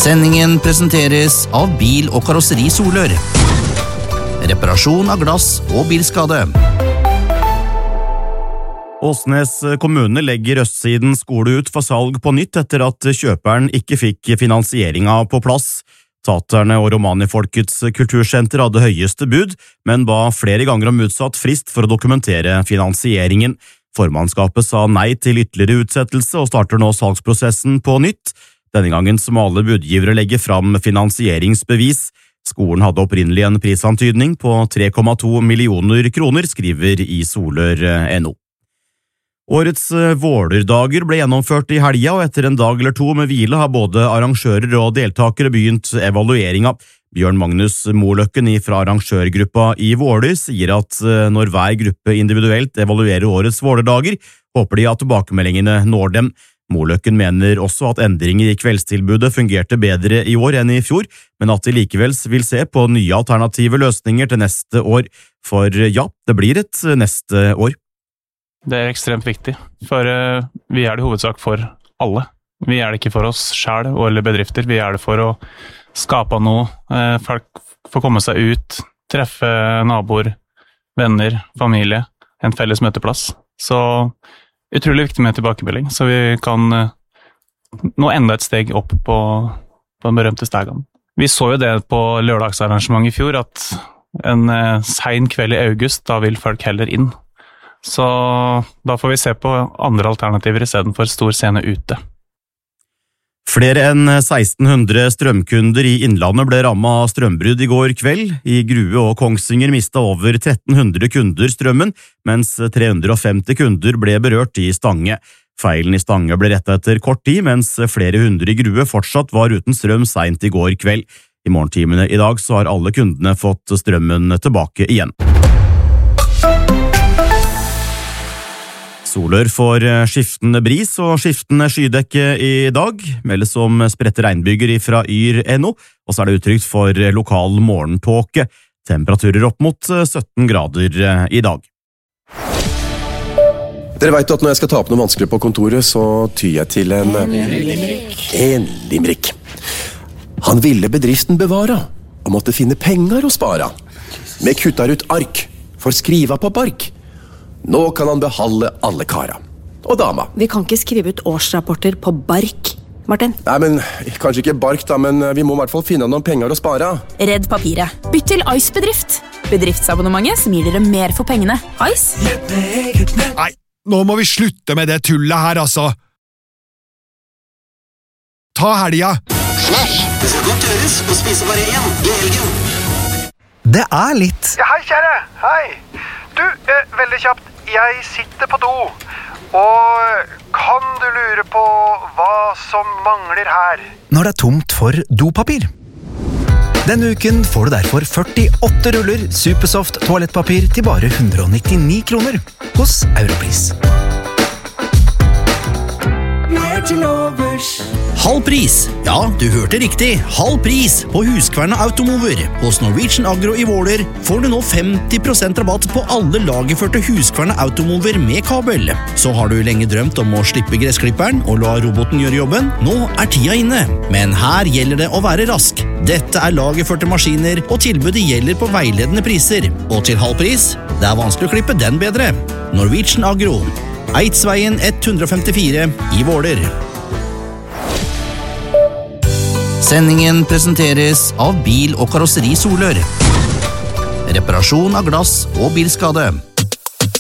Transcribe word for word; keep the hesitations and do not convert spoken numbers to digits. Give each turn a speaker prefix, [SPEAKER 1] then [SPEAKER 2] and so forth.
[SPEAKER 1] Sendingen presenteres av Bil- og Karosseri Solør. Reparasjon av glass og bilskade.
[SPEAKER 2] Åsnes kommune legger Østsiden skole ut for salg på nytt etter at kjøperen ikke fikk finansieringa på plass. Taterne og Romanifolkets kultursenter hadde høyeste bud, men ba flere ganger om utsatt frist for å dokumentere finansieringen. Formannskapet sa nei til ytterligere utsettelse og starter nå salgsprosessen på nytt. Denne gangen må alle budgivere legge fram finansieringsbevis. Skolen hadde opprinnelig en prisantydning på tre komma to millioner kroner, skriver i Solør punktum no. Årets Vålerdager ble gjennomført i helga, og etter en dag eller to med hvile har både arrangører og deltakere begynt evalueringa. Bjørn Magnus Moløkken fra arrangørgruppa i Våler sier at når hver gruppe individuelt evaluerer årets Vålerdager, håper de at tilbakemeldingene når dem. Moløkken mener også at endringer i kveldstilbudet fungerte bedre i år enn i fjor, men at de likevel vil se på nye alternative løsninger til neste år. For ja, det blir et neste år.
[SPEAKER 3] Det er ekstremt viktig, for uh, vi er det i hovedsak for alle. Vi er det ikke for oss selv eller bedrifter, vi er det for å skape noe. Uh, folk får komme seg ut, treffe naboer, venner, familie, en felles møteplass. Så utrolig viktig med tilbakemelding, så vi kan uh, nå enda et steg opp på, på den berømte stegen. Vi så jo det på lørdagsarrangementet i fjor, at en uh, sen kveld i august, da vil folk heller inn. Så da får vi se på andre alternativer i stedet for stor scene ute.
[SPEAKER 2] Flere enn seksten hundre strømkunder i Innlandet ble rammet av strømbrudd i går kveld. I Grue og Kongsvinger mistet over tretten hundre kunder strømmen, mens tre hundre og femti kunder ble berørt i Stange. Feilen i Stange ble rettet etter kort tid, mens flere hundre i Grue fortsatt var uten strøm sent i går kveld. I morgentimene i dag så har alle kundene fått strømmen tilbake igjen. Solør får skiftende bris og skiftende skydekke i dag, meldes om spredte regnbyger fra yr punktum no, og så er det utrygt for lokal morgentåke. Temperaturer opp mot sytten grader i dag.
[SPEAKER 4] Dere vet at når jeg skal ta opp noe vanskelig på kontoret, så tyr jeg til en... En limerick. En limerick. Han ville bedriften bevara, og måtte finne penger å spara. Med kuttar ut ark, for skriva på bark. Nå kan han behalde alle kara. Og dama.
[SPEAKER 5] Vi kan ikke skrive ut årsrapporter på bark, Martin.
[SPEAKER 4] Nei, men kanskje ikke bark da, men vi må i hvert fall finne noen penger å spare.
[SPEAKER 5] Redd papiret. Bytt til Ice Bedrift. Bedriftsabonnementet som gir dere mer for pengene. Ice?
[SPEAKER 6] Nei, nå må vi slutte med det tullet her, altså. Ta helga.
[SPEAKER 7] Slash, det skal godt gjøres å spise bare én i helgen.
[SPEAKER 6] Det er litt.
[SPEAKER 8] Ja, hei kjære, hei. Du, eh, veldig kjapt, jeg sitter på do, og kan du lure på hva som mangler her?
[SPEAKER 6] Når det er tomt for dopapir. Denne uken får du derfor førtiåtte ruller Supersoft toalettpapir til bare hundre og nittini kroner hos Europris.
[SPEAKER 1] Halv pris! Ja, du hørte riktig. Halv pris på Huskverna Automover. Hos Norwegian Agro i Våler får du nå femti prosent rabatt på alle lagerførte Huskverna Automover med kabel. Så har du lenge drømt om å slippe gressklipperen og la roboten gjøre jobben. Nå er tida inne. Men her gjelder det å være rask. Dette er lagerførte maskiner, og tilbudet gjelder på veiledende priser. Og til halv pris, det er vanskelig å klippe den bedre. Norwegian Agro. Eidsveien ett hundre og femtifire i Våler. Sendingen presenteres av Bil- og Karosseri Solør. Reparasjon av glass og bilskade.